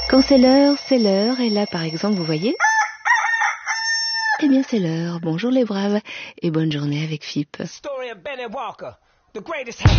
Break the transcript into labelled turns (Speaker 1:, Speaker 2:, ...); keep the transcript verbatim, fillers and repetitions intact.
Speaker 1: Quand c'est l'heure, c'est l'heure. Et là, par exemple, vous voyez ? Eh bien, c'est l'heure. Bonjour les braves et bonne journée avec F I P.
Speaker 2: Story of Benny Walker, the greatest